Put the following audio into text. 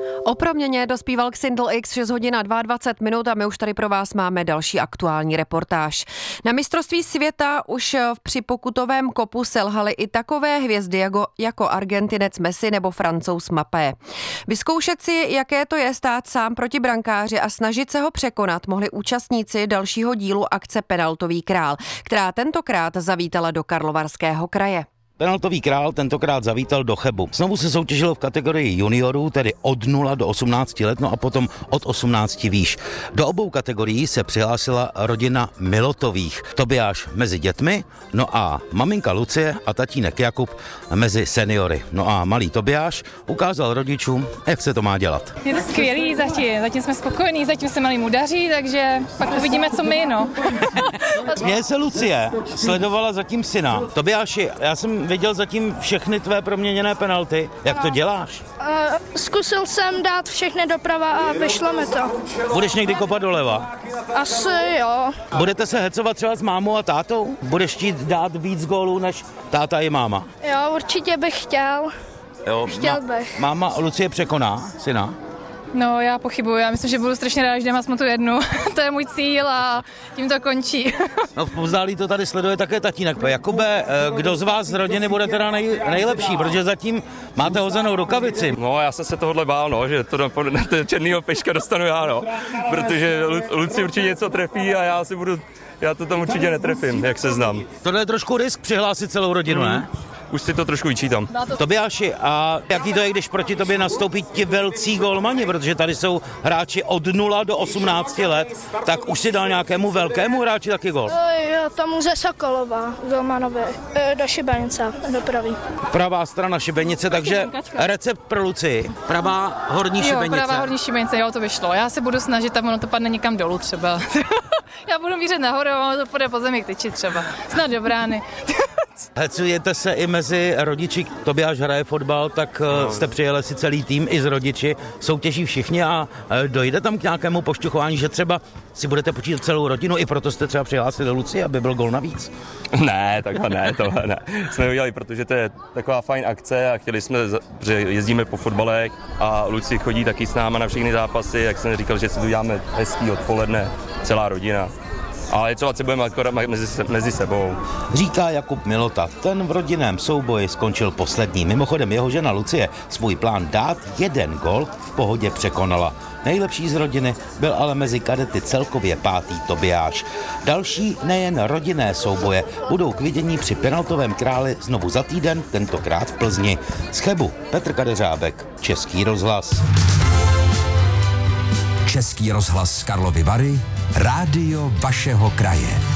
O proměně dospíval Xindl X 6 hodin a 22 minut a my už tady pro vás máme další aktuální reportáž. Na mistrovství světa už při pokutovém kopu selhaly i takové hvězdy jako Argentinec Messi nebo Francouz Mbappé. Vyzkoušet si, jaké to je stát sám proti brankáři a snažit se ho překonat, mohli účastníci dalšího dílu akce Penaltový král, která tentokrát zavítala do Karlovarského kraje. Penaltový král tentokrát zavítal do Chebu. Znovu se soutěžilo v kategorii juniorů, tedy od 0 do 18 let, no a potom od 18 výš. Do obou kategorií se přihlásila rodina Milotových. Tobiáš mezi dětmi, no a maminka Lucie a tatínek Jakub mezi seniory. No a malý Tobiáš ukázal rodičům, jak se to má dělat. Je to skvělý zatím jsme spokojení, zatím se malýmu daří, takže pak uvidíme, co my, no. Směje se Lucie, sledovala zatím syna. Tobiáši, já jsem viděl zatím všechny tvé proměněné penalty. Jak to děláš? Zkusil jsem dát všechny doprava a vyšlo mi to. Budeš někdy kopat doleva? Asi jo. Budete se hecovat třeba s mámou a tátou? Budeš chtít dát víc gólů než táta i máma? Jo, určitě bych chtěl. Jo, Chtěl bych. Máma Lucie překoná syna? No, já pochybuju, já myslím, že budu strašně ráda, že dám aspoň tu jednu. To je můj cíl a tím to končí. No v povzdálí to tady sleduje také tatínek. Jakube, kdo z vás z rodiny bude teda nejlepší, protože zatím máte hozenou rukavici. No, já jsem se tohohle bál, no, že to na ten černýho peška dostanu já, no. Protože Luci určitě něco trefí a já to tam určitě netrefím, jak se znám. Tohle je trošku risk přihlásit celou rodinu, ne? Už si to trošku vyčítám. Tobiáši, a jaký to je, když proti tobě nastoupí ti velcí golmani, protože tady jsou hráči od 0 do 18 let, tak už si dal nějakému velkému hráči taky gol? Jo, tomu ze Sokolova, golmanovi, do Šibenice, dopraví. Pravá strana Šibenice, takže recept pro Lucii. Pravá horní Šibenice. Jo, pravá horní Šibenice, jo, to vyšlo. Já se budu snažit, tam ono to padne někam dolů třeba. Já budu mířit nahoru, ono to půjde po zemi k tyči třeba. Snad do brány. Hecujete se i mezi rodiči, Tobiáš hraje fotbal, tak jste přijeli si celý tým i s rodiči, soutěží všichni a dojde tam k nějakému pošťuchování, že třeba si budete počítat celou rodinu, i proto jste třeba přihlásili do Lucie, aby byl gol navíc? Ne, takhle ne, tohle ne. Jsme udělali, protože to je taková fajn akce a chtěli jsme, že jezdíme po fotbalech a Luci chodí taky s náma na všechny zápasy, jak jsem říkal, že si tu děláme hezký odpoledne, celá rodina. Ale třeba se budeme akorát mezi sebou. Říká Jakub Milota, ten v rodinném souboji skončil poslední. Mimochodem jeho žena Lucie svůj plán dát jeden gol v pohodě překonala. Nejlepší z rodiny byl ale mezi kadety celkově 5. Tobiáš. Další nejen rodinné souboje budou k vidění při Penaltovém králi znovu za týden, tentokrát v Plzni. Z Chebu Petr Kadeřábek, Český rozhlas. Český rozhlas Karlovy Vary, rádio vašeho kraje.